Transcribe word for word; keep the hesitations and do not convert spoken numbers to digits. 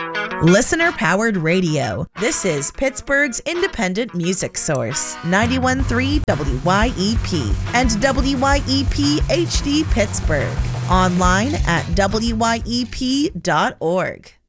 Listener-powered radio. This is Pittsburgh's independent music source, ninety-one point three W Y E P and W Y E P H D Pittsburgh. Online at W Y E P dot org.